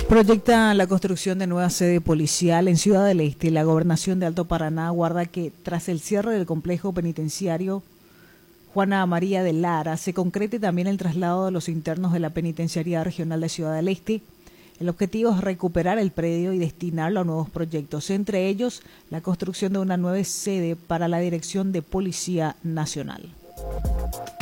Proyecta la construcción de nueva sede policial en Ciudad del Este. La Gobernación de Alto Paraná aguarda que tras el cierre del complejo penitenciario Juana María de Lara se concrete también el traslado de los internos de la Penitenciaría Regional de Ciudad del Este. El objetivo es recuperar el predio y destinarlo a nuevos proyectos, entre ellos la construcción de una nueva sede para la Dirección de Policía Nacional.